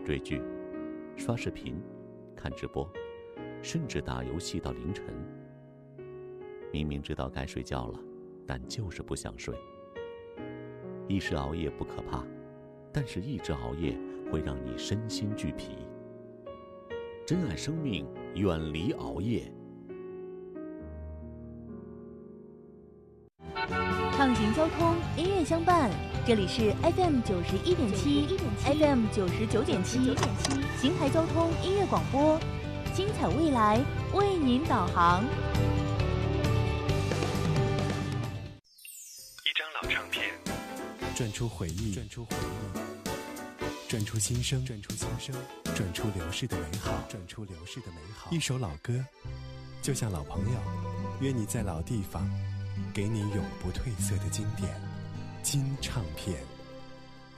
追剧、刷视频、看直播，甚至打游戏到凌晨。明明知道该睡觉了，但就是不想睡。一时熬夜不可怕，但是一直熬夜会让你身心俱疲。珍爱生命，远离熬夜。 畅行交通，音乐相伴。这里是 FM 91.7 FM 99.7邢台交通音乐广播，精彩未来为您导航。 一张老唱片， 转出回忆，转出心声，转出流逝的美好，一首老歌，就像老朋友，约你在老地方，给你永不褪色的经典。金唱片。